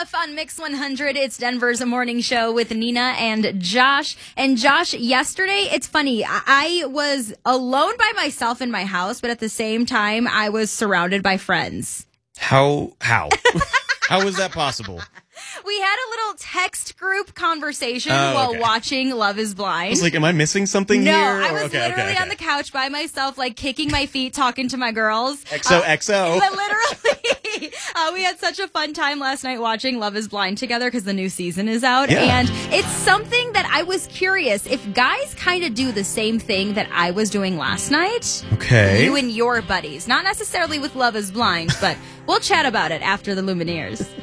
Stuff on Mix 100. It's Denver's morning show with Nina and Josh. And Josh, yesterday, it's funny. I was alone by myself in my house, but at the same time, I was surrounded by friends. How? How is that possible? We had a little text group conversation while watching Love is Blind. I was like, am I missing something no, here? I was literally on the couch by myself, like kicking my feet, talking to my girls. XOXO. But literally, we had such a fun time last night watching Love is Blind together because the new season is out. Yeah. And it's something that I was curious if guys kind of do the same thing that I was doing last night. Okay. You and your buddies. Not necessarily with Love is Blind, but we'll chat about it after the Lumineers.